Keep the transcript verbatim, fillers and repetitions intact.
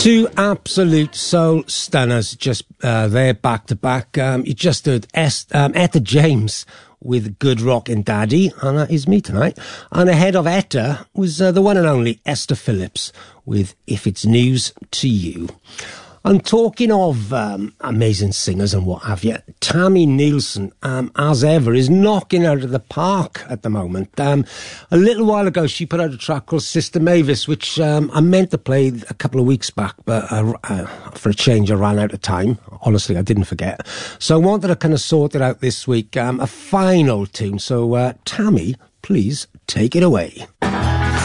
Two absolute soul stunners just uh, there back to back. Um, you just heard Est- um, Etta James with Good Rockin' Daddy, and that is me tonight. And ahead of Etta was uh, the one and only Esther Phillips with If It's News to You. And talking of um, amazing singers and what have you, Tammy Nielsen, um, as ever, is knocking out of the park at the moment. Um, a little while ago, she put out a track called Sister Mavis, which um, I meant to play a couple of weeks back, but uh, uh, for a change, I ran out of time. Honestly, I didn't forget. So I wanted to kind of sort it out this week. Um, a fine old tune. So, uh, Tammy, please take it away.